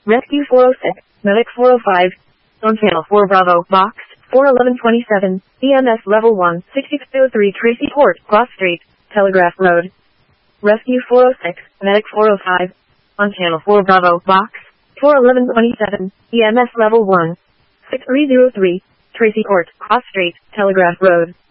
Rescue 406, Medic 405. On Channel 4 Bravo, Box 41127, EMS Level 1, 6603 Tracy Port, Cross Street, Telegraph Road. Rescue 406, Medic 405. On Channel 4 Bravo, Box 41127, EMS Level 1, 6303 Tracy Port, Cross Street, Telegraph Road.